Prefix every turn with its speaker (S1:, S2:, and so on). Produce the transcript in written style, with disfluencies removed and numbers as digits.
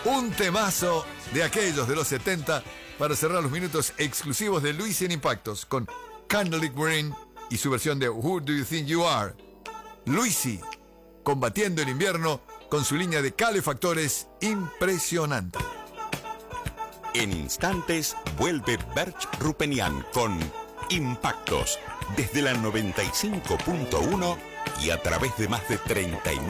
S1: Un temazo de aquellos de los 70 para cerrar los minutos exclusivos de Luis en Impactos con Candlelit Green y su versión de Who Do You Think You Are. Luisi, combatiendo el invierno con su línea de calefactores impresionante.
S2: En instantes vuelve Berch Rupenian con Impactos desde la 95.1 y a través de más de 39